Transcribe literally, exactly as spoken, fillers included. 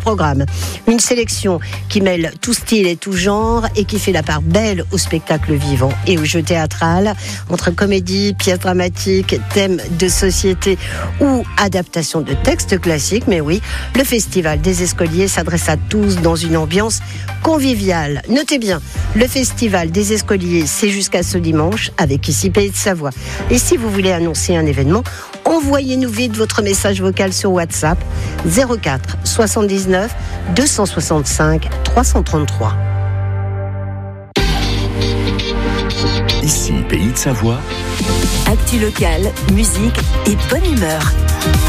programme. Une sélection qui mêle tout style et tout genre et qui fait la part belle au spectacle vivant et au jeu théâtral, entre comédie, pièces dramatiques, thèmes de société ou adaptation de textes classiques. Mais oui, le Festival des Escoliers s'adresse à tous dans une ambiance conviviale. Notez bien, le Festival des Escoliers, c'est jusqu'à ce dimanche avec ici Pays de Savoie. Et si vous voulez annoncer un événement, envoyez-nous vite votre message vocal sur WhatsApp zéro quatre soixante-dix-neuf deux cent soixante-cinq trois cent trente-trois. Ici Pays de Savoie. Actu locale, musique et bonne humeur.